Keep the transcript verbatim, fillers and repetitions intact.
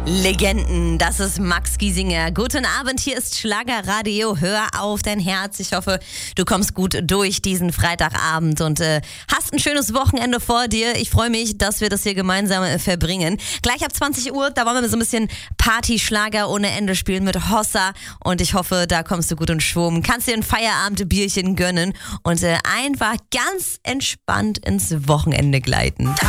Legenden, das ist Max Giesinger. Guten Abend, hier ist Schlagerradio. Hör auf dein Herz. Ich hoffe, du kommst gut durch diesen Freitagabend und äh, hast ein schönes Wochenende vor dir. Ich freue mich, dass wir das hier gemeinsam äh, verbringen. Gleich ab zwanzig Uhr, da wollen wir so ein bisschen Party-Schlager ohne Ende spielen mit Hossa. Und ich hoffe, da kommst du gut in Schwung. Kannst dir ein Feierabendbierchen gönnen und äh, einfach ganz entspannt ins Wochenende gleiten.